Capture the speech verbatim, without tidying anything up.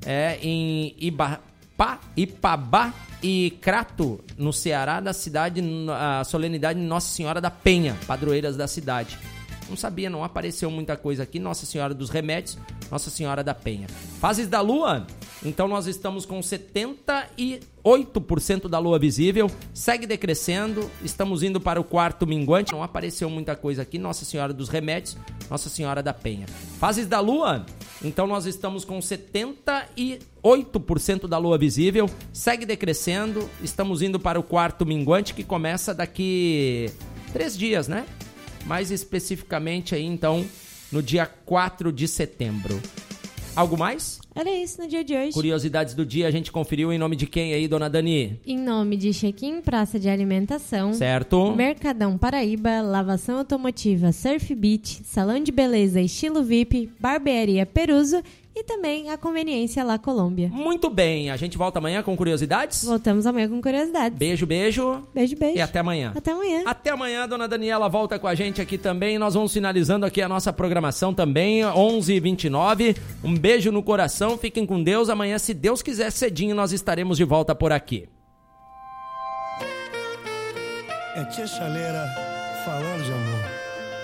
é, em Ibapá, Ipabá e Crato, no Ceará, da cidade, a solenidade de Nossa Senhora da Penha, padroeiras da cidade. Não sabia, não apareceu muita coisa aqui. Nossa Senhora dos Remédios, Nossa Senhora da Penha. Fases da Lua, então nós estamos com setenta e oito por cento da Lua visível, segue decrescendo, estamos indo para o quarto minguante, não apareceu muita coisa aqui. Nossa Senhora dos Remédios, Nossa Senhora da Penha. Fases da Lua, então nós estamos com setenta e oito por cento da Lua visível, segue decrescendo, estamos indo para o quarto minguante, que começa daqui três dias, né? Mais especificamente aí, então, no dia quatro de setembro. Algo mais? Era isso no dia de hoje. Curiosidades do dia, a gente conferiu em nome de quem aí, dona Dani? Em nome de Check-in Praça de Alimentação. Certo. Mercadão Paraíba, Lavação Automotiva Surf Beach, Salão de Beleza Estilo V I P, Barbearia Peruso e também a Conveniência La Colômbia. Muito bem, a gente volta amanhã com curiosidades? Voltamos amanhã com curiosidades. Beijo, beijo. Beijo, beijo. E até amanhã. Até amanhã. Até amanhã, dona Daniela volta com a gente aqui também. Nós vamos finalizando aqui a nossa programação também, onze e vinte e nove. Um beijo no coração, fiquem com Deus. Amanhã, se Deus quiser, cedinho, nós estaremos de volta por aqui. É Tia Chaleira falando de amor.